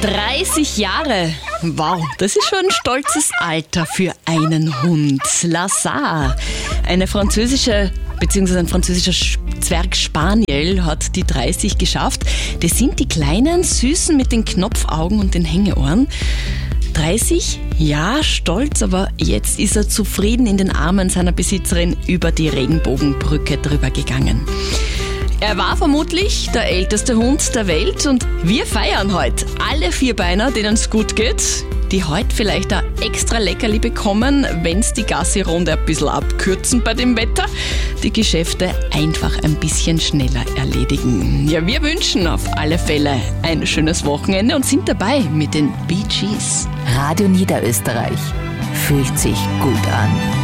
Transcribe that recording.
30 Jahre. Wow, das ist schon ein stolzes Alter für einen Hund. Lazar, ein französischer Zwergspaniel hat die 30 geschafft. Das sind die kleinen, süßen mit den Knopfaugen und den Hängeohren. 30, ja, stolz, aber jetzt ist er zufrieden in den Armen seiner Besitzerin über die Regenbogenbrücke drüber gegangen. Er war vermutlich der älteste Hund der Welt und wir feiern heute alle Vierbeiner, denen es gut geht, die heute vielleicht ein extra Leckerli bekommen, wenn's die Gassi-Runde ein bisschen abkürzen bei dem Wetter, die Geschäfte einfach ein bisschen schneller erledigen. Ja, wir wünschen auf alle Fälle ein schönes Wochenende und sind dabei mit den Bee Gees. Radio Niederösterreich. Fühlt sich gut an.